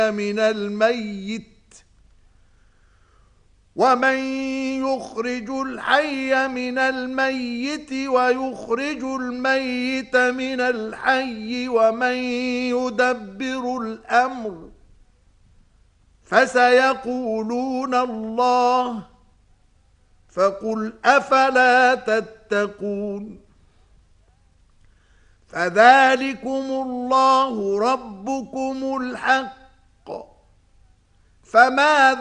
من الميت ومن يخرج الحي من الميت ويخرج الميت من الحي ومن يدبر الأمر فسيقولون الله فقل أفلا تتقون فذلكم الله ربكم الحق فماذا